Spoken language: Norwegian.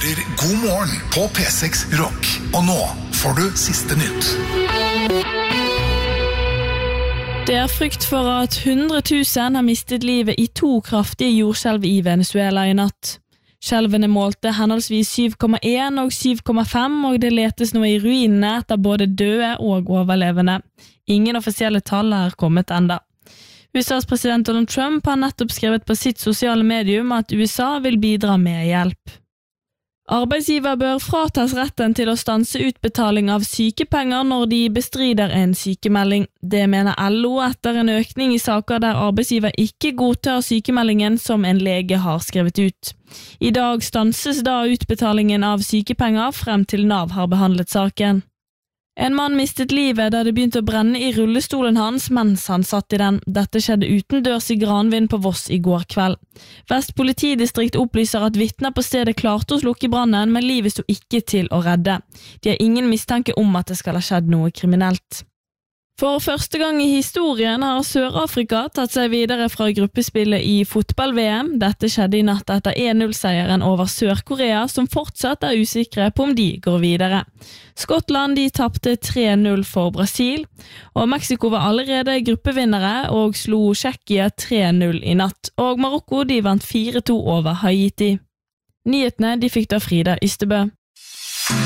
hører God morgen på P6 Rock. Og nå får du siste nytt. Det frykt for at 100 000 har mistet livet i 2 kraftige jordskjelv i Venezuela i natt. Skjelvene målte henholdsvis 7,1 og 7,5, og det letes nå i ruinene etter både døde og overlevende. Ingen offisielle tall er kommet enda. USAs president Donald Trump har nettopp skrevet på sitt sosiale medium at USA vil bidra med hjelp. Arbeidsgiver bør fratas retten til å stanse utbetaling av sykepenger når de bestrider en sykemelding. Det mener LO etter en økning i saker der arbeidsgiver ikke godtar sykemeldingen som en lege har skrevet ut. I dag stanses da utbetalingen av sykepenger frem til NAV har behandlet saken. En mann mistet livet da det begynte å brenne i rullestolen hans mens han satt i den. Dette skjedde utendørs i Granvin på Voss i går kveld. Vest politidistrikt opplyser at vitner på stedet klarte å slukke brannen, men livet sto ikke til å redde. De har ingen mistanke om at det skal ha skjedd noe kriminelt. For første gang i historien har Sør-Afrika tatt seg videre fra gruppespillet i fotball-VM. Dette skjedde i natt etter 1-0-seieren over Sør-Korea, som fortsatt er usikre på om de går videre. Skottland de tapte 3-0 for Brasil, og Mexico var allerede gruppevinnere og slo Tsjekkia 3-0 i natt, og Marokko de vant 4-2 over Haiti. Nyhetene de fikk da Frida Ystebø.